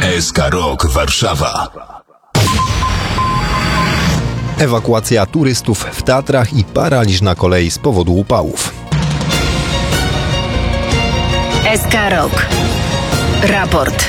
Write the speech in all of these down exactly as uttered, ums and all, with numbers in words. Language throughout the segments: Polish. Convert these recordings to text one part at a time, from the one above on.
S K Rock Warszawa. Ewakuacja turystów w Tatrach i paraliż na kolei z powodu upałów. S K Rock. Raport.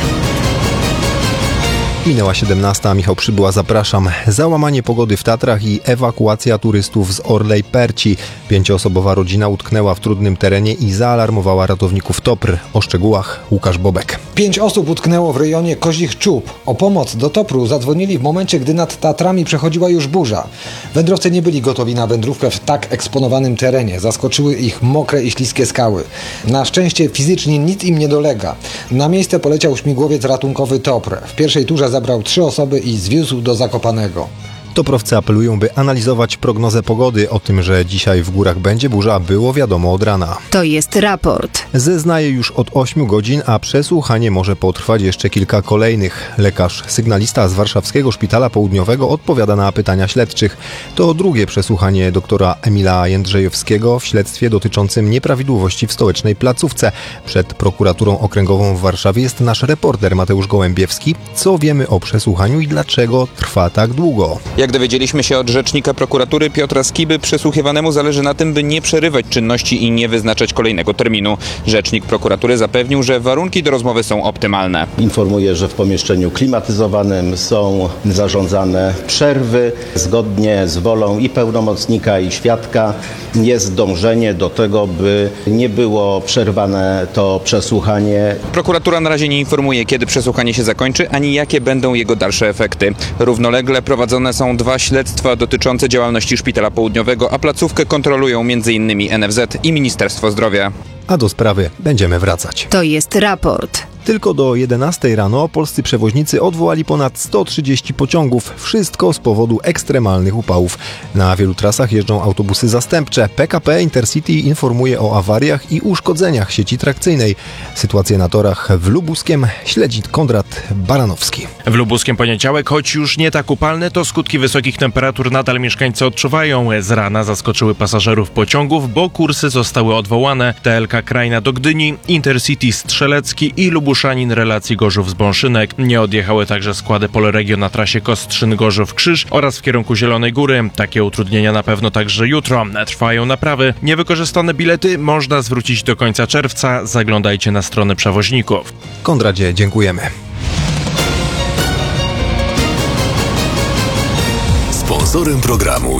Minęła siedemnasta, Michał Przybyła, zapraszam. Załamanie pogody w Tatrach i ewakuacja turystów z Orlej Perci. Pięcioosobowa rodzina utknęła w trudnym terenie i zaalarmowała ratowników Topr. O szczegółach Łukasz Bobek. Pięć osób utknęło w rejonie Kozich Czub. O pomoc do Topru zadzwonili w momencie, gdy nad Tatrami przechodziła już burza. Wędrowcy nie byli gotowi na wędrówkę w tak eksponowanym terenie. Zaskoczyły ich mokre i śliskie skały. Na szczęście fizycznie nic im nie dolega. Na miejsce poleciał śmigłowiec ratunkowy Topr. W pierwszej turze zabrał trzy osoby i zwiózł do Zakopanego. Toprowcy apelują, by analizować prognozę pogody. O tym, że dzisiaj w górach będzie burza, było wiadomo od rana. To jest raport. Zeznaje już od ośmiu godzin, a przesłuchanie może potrwać jeszcze kilka kolejnych. Lekarz sygnalista z Warszawskiego Szpitala Południowego odpowiada na pytania śledczych. To drugie przesłuchanie doktora Emila Jędrzejewskiego w śledztwie dotyczącym nieprawidłowości w stołecznej placówce. Przed prokuraturą okręgową w Warszawie jest nasz reporter Mateusz Gołębiewski. Co wiemy o przesłuchaniu i dlaczego trwa tak długo? Jak dowiedzieliśmy się od rzecznika prokuratury Piotra Skiby, przesłuchiwanemu zależy na tym, by nie przerywać czynności i nie wyznaczać kolejnego terminu. Rzecznik prokuratury zapewnił, że warunki do rozmowy są optymalne. Informuję, że w pomieszczeniu klimatyzowanym są zarządzane przerwy. Zgodnie z wolą i pełnomocnika, i świadka jest dążenie do tego, by nie było przerwane to przesłuchanie. Prokuratura na razie nie informuje, kiedy przesłuchanie się zakończy, ani jakie będą jego dalsze efekty. Równolegle prowadzone są dwa śledztwa dotyczące działalności Szpitala Południowego, a placówkę kontrolują między innymi N F Z i Ministerstwo Zdrowia. A do sprawy będziemy wracać. To jest raport. Tylko do jedenastej rano polscy przewoźnicy odwołali ponad sto trzydzieści pociągów. Wszystko z powodu ekstremalnych upałów. Na wielu trasach jeżdżą autobusy zastępcze. P K P Intercity informuje o awariach i uszkodzeniach sieci trakcyjnej. Sytuację na torach w Lubuskiem śledzi Konrad Baranowski. W Lubuskiem poniedziałek, choć już nie tak upalny, to skutki wysokich temperatur nadal mieszkańcy odczuwają. Z rana zaskoczyły pasażerów pociągów, bo kursy zostały odwołane. T L K Krajna do Gdyni, Intercity Strzelecki i Lubuszanin relacji Gorzów-Zbąszynek. Nie odjechały także składy Polregio na trasie Kostrzyn-Gorzów-Krzyż oraz w kierunku Zielonej Góry. Takie utrudnienia na pewno także jutro. Trwają naprawy. Niewykorzystane bilety można zwrócić do końca czerwca. Zaglądajcie na stronę przewoźników. Konradzie, dziękujemy. Sponsorem programu